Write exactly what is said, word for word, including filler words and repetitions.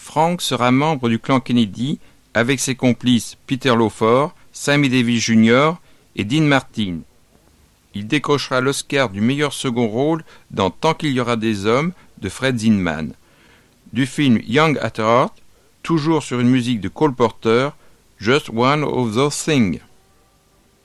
Frank sera membre du clan Kennedy avec ses complices Peter Lawford, Sammy Davis junior et Dean Martin. Il décrochera l'Oscar du meilleur second rôle dans Tant qu'il y aura des hommes de Fred Zinman. Du film Young at Heart, toujours sur une musique de Cole Porter, Just One of Those Things.